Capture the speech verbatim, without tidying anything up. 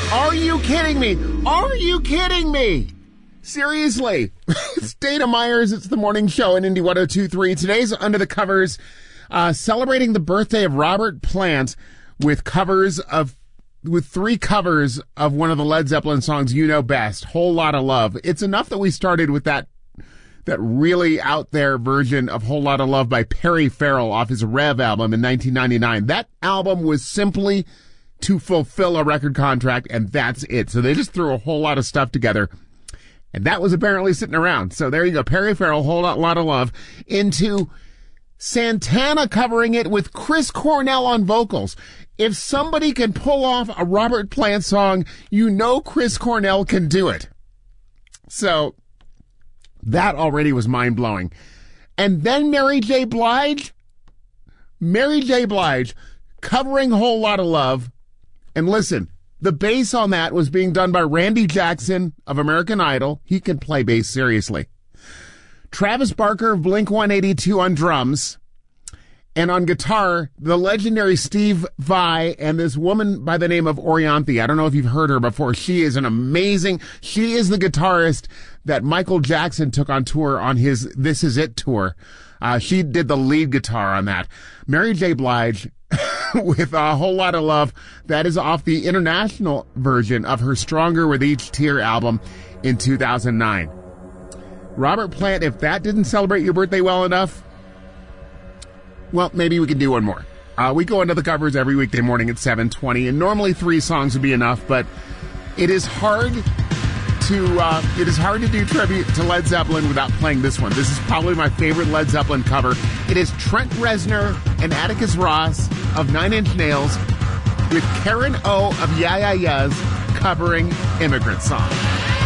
Are you kidding me? Are you kidding me? Seriously. It's Dana Myers. It's the morning show in Indy one oh two point three. Today's Under the Covers, uh, celebrating the birthday of Robert Plant with covers of, with three covers of one of the Led Zeppelin songs you know best, Whole Lotta Love. It's enough that we started with that, that really out there version of Whole Lotta Love by Perry Farrell off his Rev album in nineteen ninety-nine. That album was simply to fulfill a record contract, and that's it. So they just threw a whole lot of stuff together, and that was apparently sitting around. So there you go. Perry Farrell, Whole Lot of Love, into Santana covering it with Chris Cornell on vocals. If somebody can pull off a Robert Plant song, you know Chris Cornell can do it. So that already was mind-blowing. And then Mary J. Blige, Mary J. Blige covering Whole Lotta Love. And listen, the bass on that was being done by Randy Jackson of American Idol. He can play bass seriously. Travis Barker of Blink one eighty-two on drums. And on guitar, the legendary Steve Vai and this woman by the name of Orianthi. I don't know if you've heard her before. She is an amazing, she is the guitarist that Michael Jackson took on tour on his This Is It tour. Uh, she did the lead guitar on that. Mary J. Blige with A Whole Lotta Love. That is off the international version of her Stronger with Each Tear album in two thousand nine. Robert Plant, if that didn't celebrate your birthday well enough, well, maybe we can do one more. Uh, we go into the covers every weekday morning at seven twenty, and normally three songs would be enough, but it is hard to uh, it is hard to do tribute to Led Zeppelin without playing this one. This is probably my favorite Led Zeppelin cover. It is Trent Reznor and Atticus Ross of Nine Inch Nails with Karen O of Yeah Yeah Yeahs covering Immigrant Song.